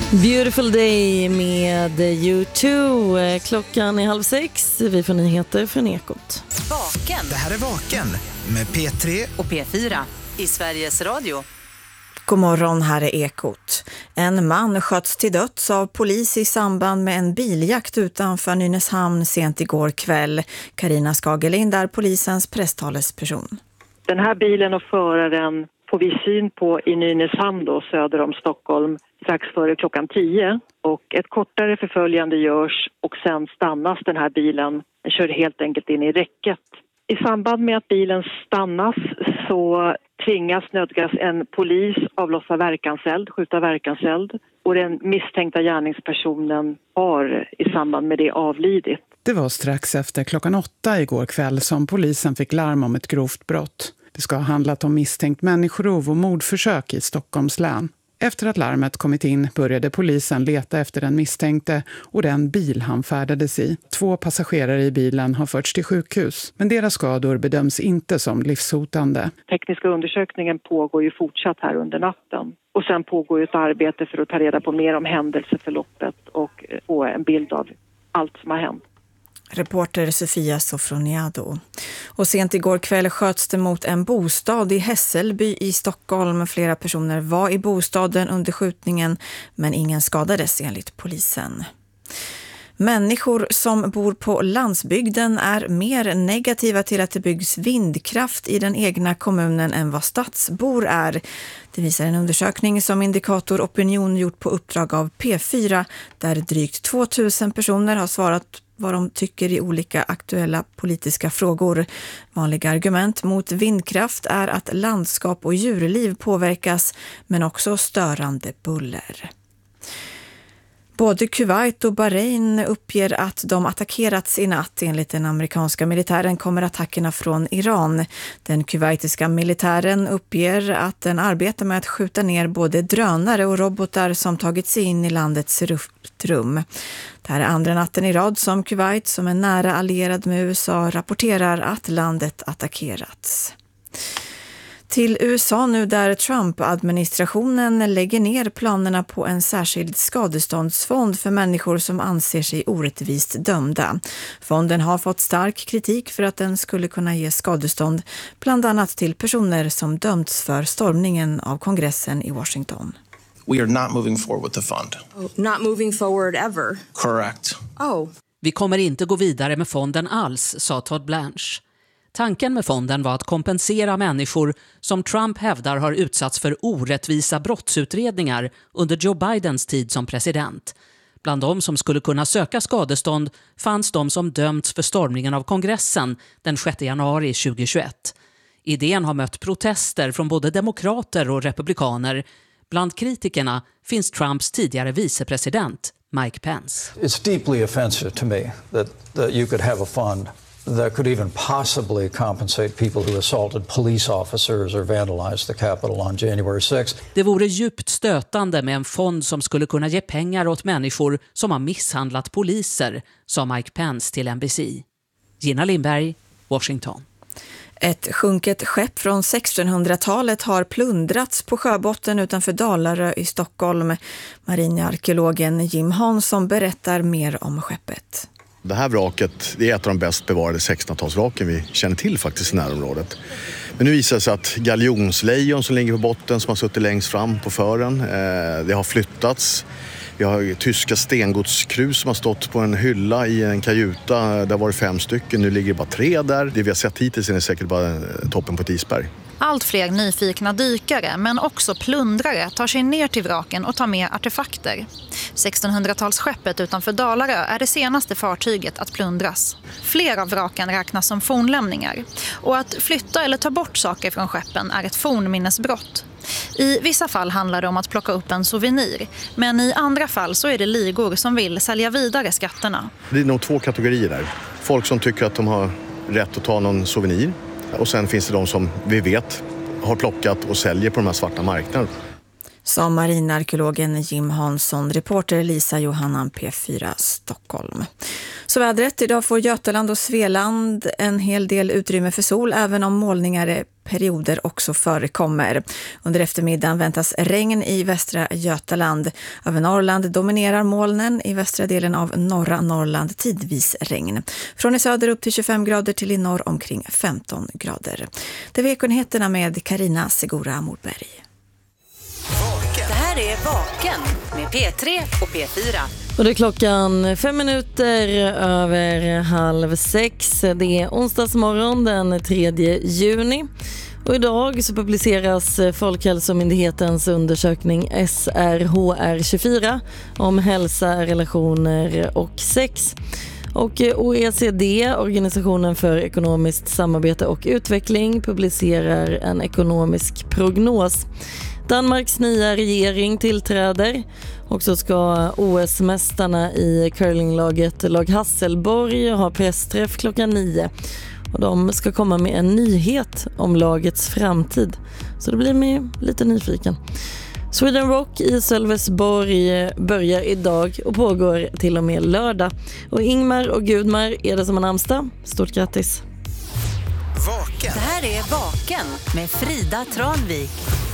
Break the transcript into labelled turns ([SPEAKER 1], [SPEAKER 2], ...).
[SPEAKER 1] Beautiful Day med U2. Klockan är 5:30. Vi får nyheter från Ekot.
[SPEAKER 2] Vaken.
[SPEAKER 3] Det här är Vaken med P3
[SPEAKER 2] och P4 i Sveriges Radio.
[SPEAKER 4] God morgon, här är Ekot. En man sköts till döds av polis i samband med en biljakt utanför Nynäshamn sent igår kväll. Carina Skagerlind är polisens presstalesperson.
[SPEAKER 5] Den här bilen och föraren får vi syn på i Nynäshamn då, söder om Stockholm, strax före klockan 10. Och ett kortare förföljande görs och sen stannas den här bilen. Den kör helt enkelt in i räcket. I samband med att bilen stannas så nödgas en polis avlossa skjuta verkanseld. Och den misstänkta gärningspersonen har i samband med det avlidit.
[SPEAKER 6] Det var strax efter klockan 8 igår kväll som polisen fick larm om ett grovt brott. Det ska ha handlat om misstänkt människorov och mordförsök i Stockholms län. Efter att larmet kommit in började polisen leta efter den misstänkte och den bil han färdades i. 2 passagerare i bilen har förts till sjukhus, men deras skador bedöms inte som livshotande.
[SPEAKER 5] Tekniska undersökningen pågår ju fortsatt här under natten. Och sen pågår ju ett arbete för att ta reda på mer om händelseförloppet och få en bild av allt som har hänt.
[SPEAKER 4] Reporter Sofia Sofroniado. Och sent igår kväll sköts det mot en bostad i Hässelby i Stockholm. Flera personer var i bostaden under skjutningen, men ingen skadades enligt polisen. Människor som bor på landsbygden är mer negativa till att det byggs vindkraft i den egna kommunen än vad stadsbor är. Det visar en undersökning som Indikator Opinion gjort på uppdrag av P4, där drygt 2000 personer har svarat vad de tycker i olika aktuella politiska frågor. Vanliga argument mot vindkraft är att landskap och djurliv påverkas, men också störande buller. Både Kuwait och Bahrain uppger att de attackerats i natt. Enligt den amerikanska militären kommer attackerna från Iran. Den kuwaitiska militären uppger att den arbetar med att skjuta ner både drönare och robotar som tagit sig in i landets luftrum. Det här är andra natten i rad som Kuwait, som är nära allierad med USA, rapporterar att landet attackerats. Till USA nu, där Trump-administrationen lägger ner planerna på en särskild skadeståndsfond för människor som anser sig orättvist dömda. Fonden har fått stark kritik för att den skulle kunna ge skadestånd bland annat till personer som dömts för stormningen av kongressen i Washington.
[SPEAKER 7] We are not moving forward with the fund.
[SPEAKER 8] Not moving forward ever?
[SPEAKER 7] Correct.
[SPEAKER 9] Vi kommer inte gå vidare med fonden alls, sa Todd Blanche. Tanken med fonden var att kompensera människor som Trump hävdar har utsatts för orättvisa brottsutredningar under Joe Bidens tid som president. Bland de som skulle kunna söka skadestånd fanns de som dömts för stormningen av kongressen den 6 januari 2021. Idén har mött protester från både demokrater och republikaner. Bland kritikerna finns Trumps tidigare vicepresident Mike Pence.
[SPEAKER 10] It's deeply offensive to me that you could have a fund that could even possibly compensate people who assaulted police officers or vandalized the Capitol on January 6th.
[SPEAKER 9] Det vore djupt stötande med en fond som skulle kunna ge pengar åt människor som har misshandlat poliser, sa Mike Pence till NBC. Gina Lindberg, Washington.
[SPEAKER 4] Ett sjunket skepp från 1600-talet har plundrats på sjöbotten utanför Dalarö i Stockholm. Marinarkeologen Jim Hansson berättar mer om skeppet.
[SPEAKER 11] Det här vraket, det är ett av de bäst bevarade 1600-talsvraken vi känner till faktiskt i närområdet. Men nu visar det sig att galjonslejon som ligger på botten, som har suttit längst fram på fören, det har flyttats. Vi har tyska stengodskrus som har stått på en hylla i en kajuta. Där var det 5 stycken, nu ligger det bara 3 där. Det vi har sett hittills är säkert bara toppen på ett isberg.
[SPEAKER 12] Allt fler nyfikna dykare, men också plundrare, tar sig ner till vraken och tar med artefakter. 1600-talsskeppet utanför Dalarö är det senaste fartyget att plundras. Flera av vraken räknas som fornlämningar. Och att flytta eller ta bort saker från skeppen är ett fornminnesbrott. I vissa fall handlar det om att plocka upp en souvenir, men i andra fall så är det ligor som vill sälja vidare skatterna.
[SPEAKER 11] Det är nog 2 kategorier där. Folk som tycker att de har rätt att ta någon souvenir. Och sen finns det de som vi vet har plockat och säljer på de här svarta marknaderna.
[SPEAKER 4] Sa marinarkeologen Jim Hansson, reporter Lisa Johannan, P4 Stockholm. Så vädret, idag får Götaland och Svealand en hel del utrymme för sol, även om molningar perioder också förekommer. Under eftermiddagen väntas regn i västra Götaland. Över Norrland dominerar molnen, i västra delen av norra Norrland tidvis regn. Från i söder upp till 25 grader till i norr omkring 15 grader. Det är Vekonyheterna med Carina Segura Morberg.
[SPEAKER 2] Det här är Vaken med P3 och P4.
[SPEAKER 1] Och det är klockan 5 minuter över 5:30. Det är onsdagsmorgon den 3 juni. Och idag så publiceras Folkhälsomyndighetens undersökning SRHR24 om hälsa, relationer och sex. Och OECD, Organisationen för ekonomiskt samarbete och utveckling, publicerar en ekonomisk prognos. Danmarks nya regering tillträder och så ska OS-mästarna i curlinglaget Lag Hasselborg ha pressträff klockan 9. Och de ska komma med en nyhet om lagets framtid. Så det blir mig lite nyfiken. Sweden Rock i Sölvesborg börjar idag och pågår till och med lördag. Och Ingmar och Gudmar är det som har namnsdag. Stort grattis!
[SPEAKER 2] Det här är Vaken med Frida Tranvik.